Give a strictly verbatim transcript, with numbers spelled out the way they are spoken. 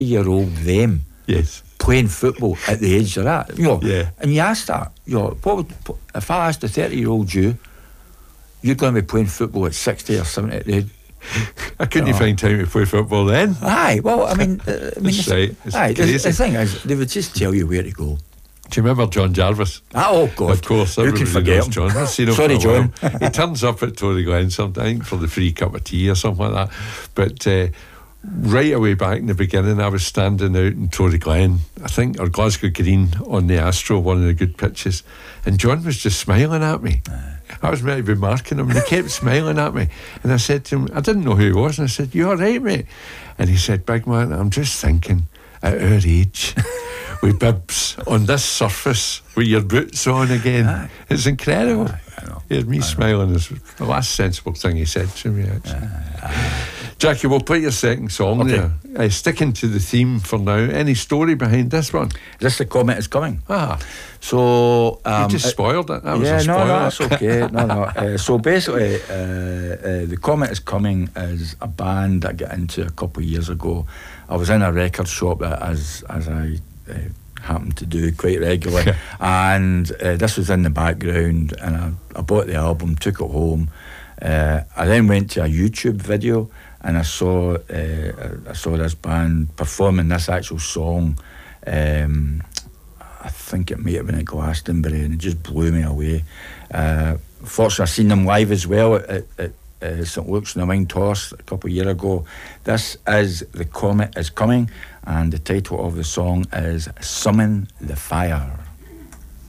year old them Yes. playing football at the age of that. You know, Yeah. and you ask that, you know, what would, if I asked a thirty year old you, you're going to be playing football at sixty or seventy at the age. I couldn't you know. find time to play football then. Aye, well, I mean, uh, I mean, That's right. It's aye, the, crazy. the thing is, they would just tell you where to go. Do you remember John Jarvis? Ah, oh God, Of course, who can everybody forget knows him? John. I've seen him Sorry, for a while. John. He turns up at Tory Glen sometimes, I think, for the free cup of tea or something like that. But uh, right away back in the beginning, I was standing out in Tory Glen, I think, or Glasgow Green on the Astro, one of the good pitches, and John was just smiling at me. I was meant to be marking him, and he kept smiling at me. And I said to him, I didn't know who he was, and I said, "You all right, mate?" And he said, "Big man, I'm just thinking, at our age, with bibs on this surface with your boots on again, Aye. it's incredible." Aye, I know. He had me I know. smiling. Is the last sensible thing he said to me, actually. Jackie, we'll play your second song Okay. there. Uh, sticking to the theme for now. Any story behind this one? This the comment is coming. Ah, So um, you just it- spoiled it. That was yeah, a spoiler. no, no, that's okay. No, no. Uh, so basically, uh, uh, the Comet is Coming is a band that I got into a couple of years ago. I was in a record shop uh, as as I uh, happened to do quite regularly, and uh, this was in the background. And I, I bought the album, took it home. Uh, I then went to a YouTube video, and I saw uh, I saw this band performing this actual song. Um, I think it might have been at Glastonbury, and it just blew me away. Uh, fortunately, I seen them live as well at, at, at uh, St Luke's in the Wine Toss a couple of years ago. This is The Comet is Coming, and the title of the song is Summon the Fire.